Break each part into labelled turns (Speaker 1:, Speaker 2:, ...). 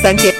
Speaker 1: 3000。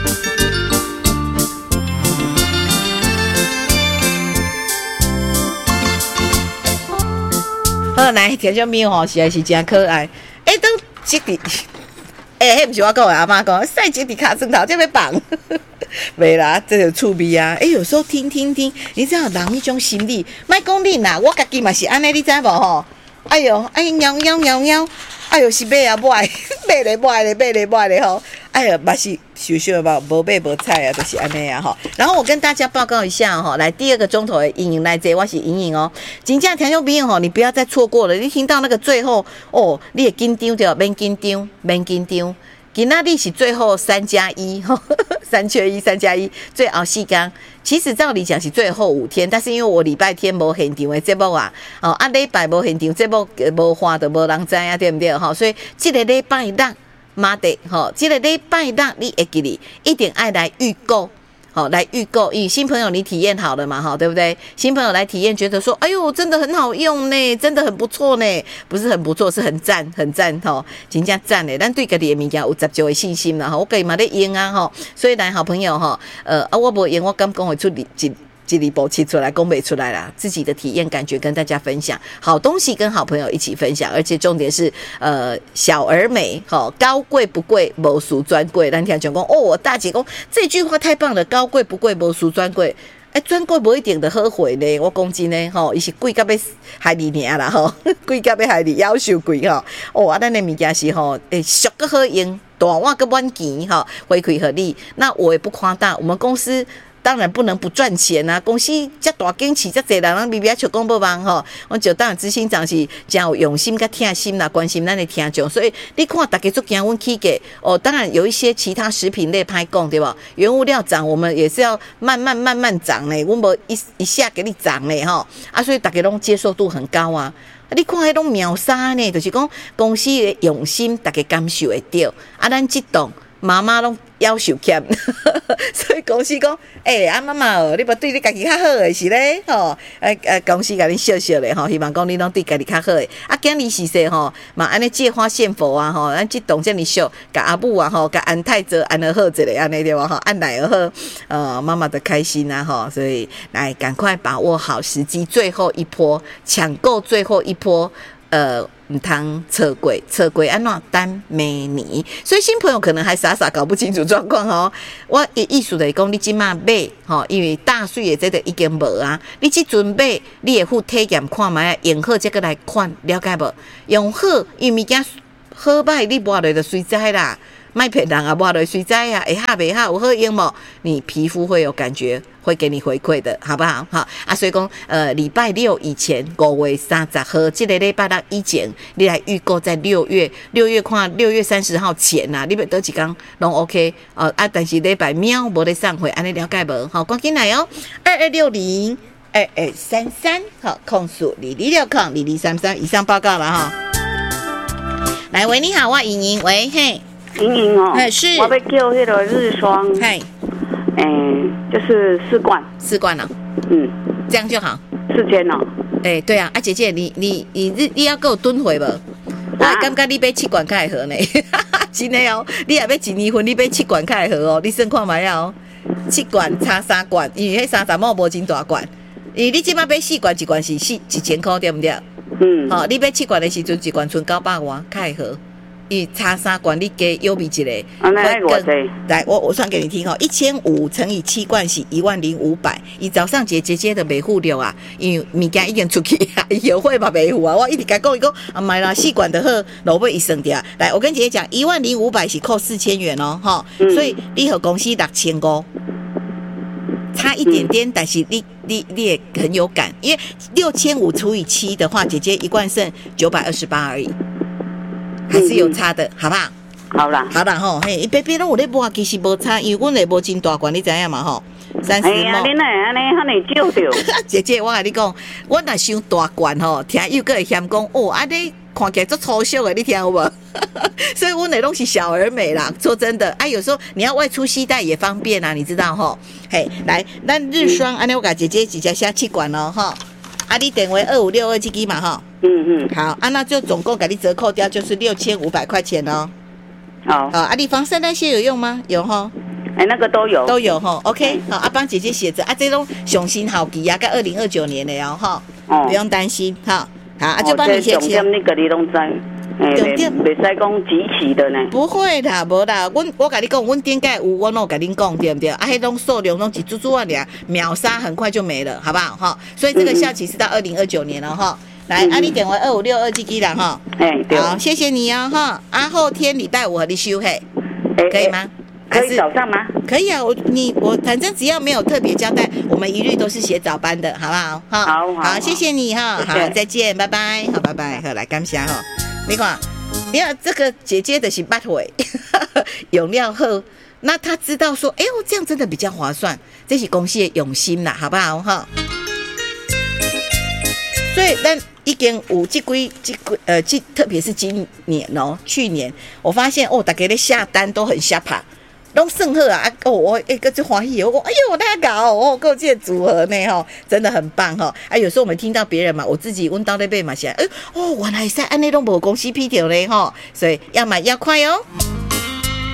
Speaker 1: 好，来听小喵吼，实在是真可爱。都这里，迄不是我跟我阿妈讲，赛这里卡床头这要放，没啦，这就趣味啊。有时候听，你知道人迄种心理，莫讲你啦，我家己嘛是安尼，你知无吼？哎呦，喵，哎呦是买啊买，买咧吼。哎呀，嘛是想吧，无买无菜啊，就是安尼啊吼。然后我跟大家报告一下吼，来第2个钟头的莹莹来这，我是莹莹哦。真正听众朋友吼，你不要再错过了。你听到那个最后哦，你也紧张着，免紧张。今仔日是最后3+1吼，3缺1，3+1，最后4天。其实照理讲是最后5天，但是因为我礼拜天无现场的节目啊，礼拜无现场节目无花就无人知啊，对不对吼？所以这个礼拜六妈的吼，这个礼拜六你会记哩，一定爱来预购。好，来预购，新朋友你体验好了嘛？哈，对不对？新朋友来体验，觉得说，哎呦，真的很好用呢，真的很不错呢，不是很不错，是很赞哈，真正赞呢。咱对家己的物件有十足的信心啦，哈，我家己嘛咧用啊，哈，所以来好朋友哈，我无用，我敢讲会出一里波出来，讲不出来啦。自己的体验感觉跟大家分享，好东西跟好朋友一起分享，而且重点是小而美，高贵不贵，无输专柜。咱听讲我大姐讲这句话太棒了，高贵不贵，无输专柜。专柜无一定的好货呢，我讲真呢，伊是贵到要害你尔啦，贵到要害你，夭寿贵咱的物件是俗个好用，大碗个满钱回馈给你。那我也不夸大，我们公司。当然不能不赚钱啊！公司这大景气，这侪人微微像讲不忙吼。我就当然执行长是真有用心甲贴心啦，关心咱的听众。所以你看大家做惊阮起价当然有一些其他食品类歹讲对吧？原物料涨，我们也是要慢慢涨呢，我们一下给你涨呢吼所以大家拢接受度很高啊。你看迄种秒杀呢，就是讲公司的用心，大家感受会到咱这栋。妈妈拢夭寿欠，所以公司讲，妈妈你无对你家己较好诶是咧，公司甲你笑笑咧希望讲你拢对家己较好诶。今日是说嘛安尼借花献佛啊咱这栋这么俗，甲阿母啊甲安泰泽安而好一个安尼对吧安奶而好，妈妈的开心啊所以来赶快把握好时机，最后一波抢购，最后一波。唔通错过安怎等明年，所以新朋友可能还傻搞不清楚状况我意思就是讲，你即马买因为大水的这个已经无啊，你即阵买，你会付体验看卖，用好再个来看，了解无？用好，因为物件好歹，你抹落就随知啦。卖骗人啊，抹落随知啊，会好袂好，有好用无？你皮肤会有感觉，会给你回馈的，好不好？好所以讲礼拜六以前5月30号，这个礼拜六以前，你来预购在6月看6月30号前啊，你要多几天拢 OK 但是礼拜喵无咧送货，安尼了解无？好，赶紧来22602233好，控诉22602233以上报告了哈。来，喂，你好，我莹莹，喂，嘿。
Speaker 2: 莹莹
Speaker 1: 是，
Speaker 2: 我要叫那个日霜，就是4罐
Speaker 1: 哦，这样就好
Speaker 2: ，4000哦，
Speaker 1: 对啊，姐姐，你要给我蹲回不？我感觉你买7罐较会好呢，真的哦，你也要1年份，你买7罐较会好哦，你算看卖啊，7罐差3罐，因为迄30毛无真大罐，因为你即摆买4罐，1罐是1000块，对不对？你买7罐的时阵，1罐剩900外，较会好。伊差3罐，你加优比一个，
Speaker 2: 会更
Speaker 1: 来，我算给你听1500乘以7罐是10500。伊早上姐的袂付了啊，因为物件已经出去啊，优惠嘛袂付啊。我一直甲讲伊讲买啦4罐就好，落尾伊算掉。来，我跟姐姐讲，10500是扣4000元哦，所以你和公司6500。差一点点，但是你也很有感，因为6500除以7的话，姐姐1罐剩928而已。还是有差的，好不好？
Speaker 2: 好啦
Speaker 1: 嘿，别拢有咧抹，其实无差，因为阮的无真大罐，你知影嘛30毛。
Speaker 2: 你哪安尼遐尼少着？
Speaker 1: 姐姐，我跟你讲，我若想大罐听又个会嫌讲你看起来足粗俗的，你听有无？所以阮的拢是小而美啦。说真的，有时候你要外出携带也方便啊，你知道嘿，来，咱日霜，安尼我甲姐姐直接写7罐你电话2562这支嘛好，那就总共给你折扣掉就是6500块钱哦。
Speaker 2: 好，
Speaker 1: 好，你防晒那些有用吗？有哈。
Speaker 2: 那个都有，
Speaker 1: 都有哈 ，OK， 好，帮姐姐写着这种雄心好记啊，到2029年了哦哈，不用担心哈，好，就帮你写起来。
Speaker 2: 重点那个你拢知，重点袂使讲集齐的呢。
Speaker 1: 不会啦，无啦，我跟你讲，我顶盖有，我有跟你讲，对不对？迄种数量拢一珠珠啊，秒杀很快就没了，好不好哈？所以这个效期是到2029年了哈。来，你点为2562记机了哈。
Speaker 2: 对。
Speaker 1: 好，谢谢你哦哈。后天礼拜5和你休嘿，可以吗？
Speaker 2: 可以早上吗？
Speaker 1: 可以啊，我反正只要没有特别交代，我们一律都是写早班的，好不好？好，谢谢你哈，好，再见，拜拜，好，拜拜，好，来感谢哈。你看，这个姐姐的是八腿，用料后，那她知道说，这样真的比较划算，这是公司的用心啦，好不好哈？所以，但已经有特别是今年哦，去年我发现大家的下单都很下爬。都甚好啊！我个就欢喜，我那搞够这组合呢真的很棒有时候我们听到别人嘛，我自己问到那边嘛，原来是按那种无公司批条嘞所以要买要快哦。